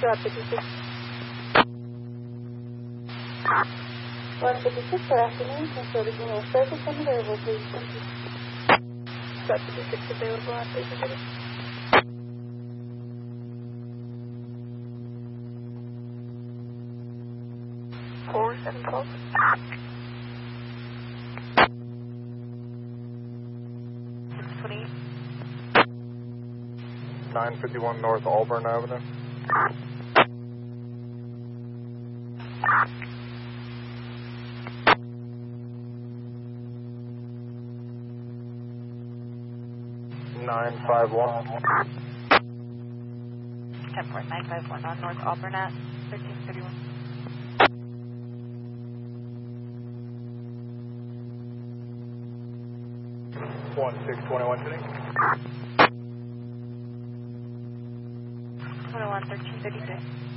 Drop 56. 156, good afternoon. Can service email service unavailable, please. Drop 56 available on please. 4712. 628. 951 North Auburn Avenue. Nine five one. 10-951 on North Auburn at 1331. One 621 today. 21 1333.